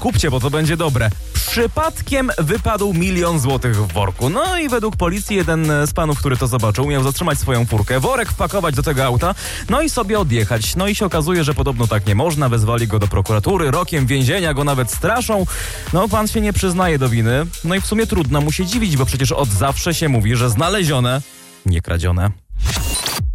kupcie, bo to będzie dobre. Przypadkiem wypadł 1 000 000 złotych w worku. No i według policji jeden z panów, który to zobaczył, miał zatrzymać swoją furkę, worek wpakować do tego auta, no i sobie odjechać. No i się okazuje, że podobno tak nie można, wezwali go do prokuratury, rokiem więzienia go nawet straszą. No pan się nie przyznaje do winy, no i w sumie trudno mu się dziwić, bo przecież od zawsze się mówi, że znalezione, nie kradzione.